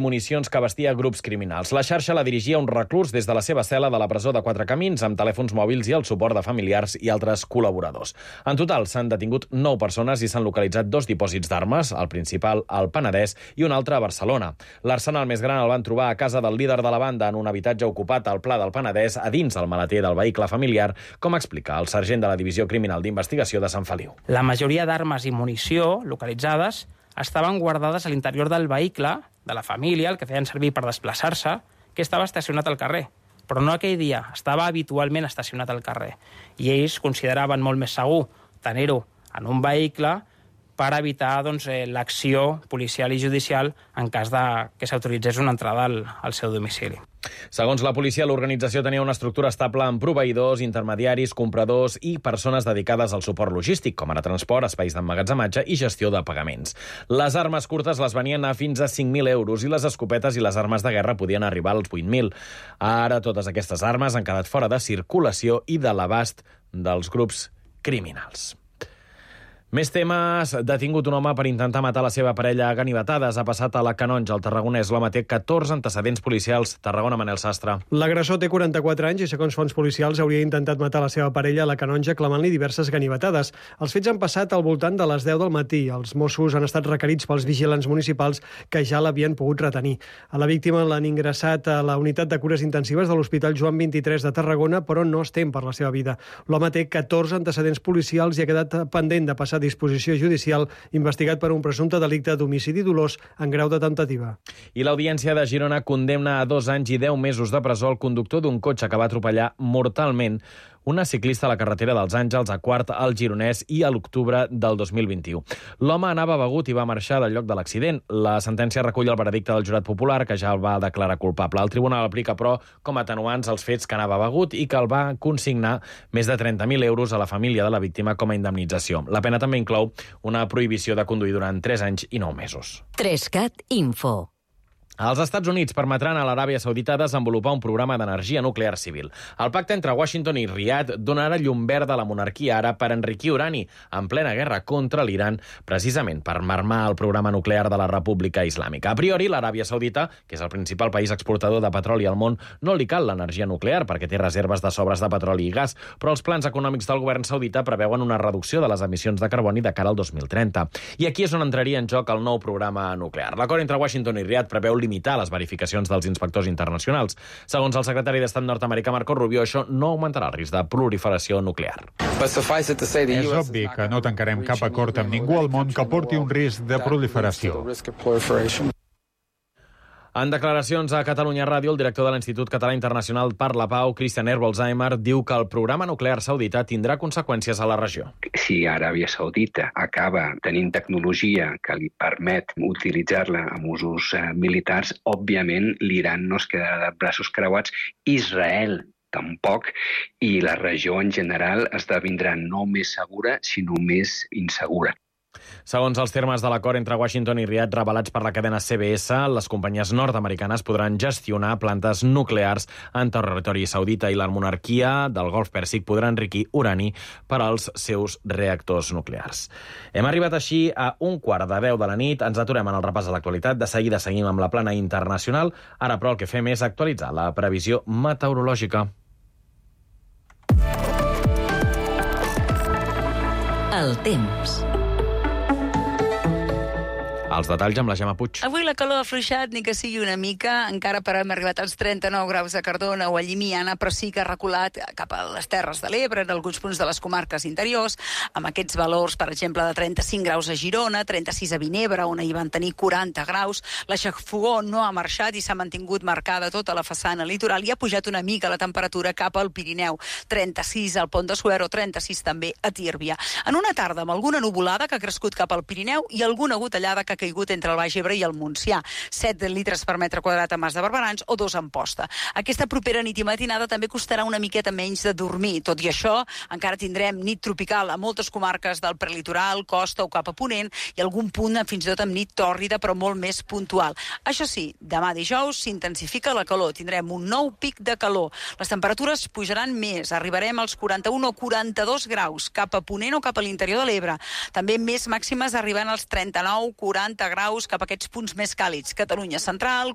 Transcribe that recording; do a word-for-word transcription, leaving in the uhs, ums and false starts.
municions que vestia grups criminals. La xarxa la dirigia un reclús des de la seva cel·la de la presó de Quatre Camins, amb telèfons mòbils i el suport de familiars i altres col·laboradors. En total, s'han detingut nou persones i s'han localitzat dos dipòsits d'armes, el principal al Penedès i un altre a Barcelona. L'arsenal més gran el van trobar a casa del líder de la banda en un habitatge ocupat al Pla del Penedès, a dins del maleter del vehicle familiar, com explica el sergent de la Divisió Criminal d'Investigació de Sant Feliu. La majoria d'armes i munició localitzades estaven guardades a l'interior del vehicle de la família, el que feien servir per desplaçar-se, que estava estacionat al carrer. Però no aquell dia, estava habitualment estacionat al carrer. I ells consideraven molt més segur tenir-ho en un vehicle per evitar doncs, eh, l'acció policial i judicial en cas de que s'autoritzés una entrada al, al seu domicili. Segons la policia, l'organització tenia una estructura estable amb proveïdors, intermediaris, compradors i persones dedicades al suport logístic, com ara transport, espais d'emmagatzematge i gestió de pagaments. Les armes curtes les venien a fins a cinc mil euros i les escopetes i les armes de guerra podien arribar als vuit mil. Ara totes aquestes armes han quedat fora de circulació i de l'abast dels grups criminals. Més temes. Detingut un home per intentar matar la seva parella a ganivetades. Ha passat a la Canonja, al Tarragonès. L'home té catorze antecedents policials. Tarragona, Manel Sastre. L'agressor té quaranta-quatre anys i, segons fonts policials, hauria intentat matar la seva parella a la Canonja clamant-li diverses ganivetades. Els fets han passat al voltant de les deu del matí. Els Mossos han estat requerits pels vigilants municipals que ja l'havien pogut retenir. A la víctima l'han ingressat a la unitat de cures intensives de l'Hospital Joan vint-i-tres de Tarragona, però no es tem per la seva vida. L'home té catorze antecedents policials i ha quedat pendent de passar a disposició judicial, investigat per un presumpte delicte d'homicidi dolós en grau de temptativa. I l'Audiència de Girona condemna a dos anys i deu mesos de presó el conductor d'un cotxe que va atropellar mortalment una ciclista a la carretera dels Àngels, a Quart, al Gironès, i a l'octubre del dos mil vint-i-u. L'home anava begut i va marxar del lloc de l'accident. La sentència recull el veredicte del jurat popular, que ja el va declarar culpable. El tribunal aplica, però, com a atenuants els fets que anava begut i que el va consignar més de trenta mil euros a la família de la víctima com a indemnització. La pena també inclou una prohibició de conduir durant tres anys i nou mesos. Trescat Info. Els Estats Units permetran a l'Aràbia Saudita desenvolupar un programa d'energia nuclear civil. El pacte entre Washington i Riad donarà llum verda a la monarquia àrab per enriquir urani en plena guerra contra l'Iran, precisament per marmar el programa nuclear de la República Islàmica. A priori, l'Aràbia Saudita, que és el principal país exportador de petroli al món, no li cal l'energia nuclear perquè té reserves de sobres de petroli i gas, però els plans econòmics del govern saudita preveuen una reducció de les emissions de carboni de cara al dos mil trenta. I aquí és on entraria en joc el nou programa nuclear. L'acord entre Washington i Riad preveu limitar les verificacions dels inspectors internacionals. Segons el secretari d'Estat nord-americà Marco Rubio, això no augmentarà el risc de proliferació nuclear. És obvi que no tancarem cap acord amb ningú al món que porti un risc de proliferació. En declaracions a Catalunya Ràdio, el director de l'Institut Català Internacional per la Pau, Christian Herbolzheimer, diu que el programa nuclear saudita tindrà conseqüències a la regió. Si Aràbia Saudita acaba tenint tecnologia que li permet utilitzar-la amb usos eh, militars, òbviament l'Iran no es quedarà de braços creuats, Israel tampoc, i la regió en general esdevindrà no més segura, sinó més insegura. Segons els termes de l'acord entre Washington i Riad revelats per la cadena C B S, les companyies nord-americanes podran gestionar plantes nuclears en territori saudita i la monarquia del Golf Pèrsic podrà enriquir urani per als seus reactors nuclears. Hem arribat així a un quart de deu de la nit. Ens aturem en el repàs de l'actualitat. De seguida seguim amb la plana internacional. Ara, però, el que fem és actualitzar la previsió meteorològica. El temps. Els detalls amb la Gemma Puig. Avui la calor ha afluixat, ni que sigui una mica. Encara però hem arribat als trenta-nou graus a Cardona o a Llimiana, però sí que ha reculat cap a les Terres de l'Ebre, en alguns punts de les comarques interiors, amb aquests valors, per exemple, de trenta-cinc graus a Girona, trenta-sis a Vinebre, on hi van tenir quaranta graus. La xafogor no ha marxat i s'ha mantingut marcada tota la façana litoral i ha pujat una mica la temperatura cap al Pirineu. trenta-sis al Pont de Suert o trenta-sis també a Tírvia. En una tarda amb alguna nuvolada que ha crescut cap al Pirineu i alguna gotellada que ha caigut entre el Baix Ebre i el Montsià. set litres per metre quadrat a Mas de Barberans o dos a Amposta. Aquesta propera nit i matinada també costarà una miqueta menys de dormir. Tot i això, encara tindrem nit tropical a moltes comarques del prelitoral, costa o cap a Ponent i algun punt fins i tot amb nit tòrrida, però molt més puntual. Això sí, demà dijous s'intensifica la calor. Tindrem un nou pic de calor. Les temperatures pujaran més. Arribarem als quaranta-un o quaranta-dos graus cap a Ponent o cap a l'interior de l'Ebre. També més màximes arribant als trenta-nou quaranta graus cap a aquests punts més càlids. Catalunya central,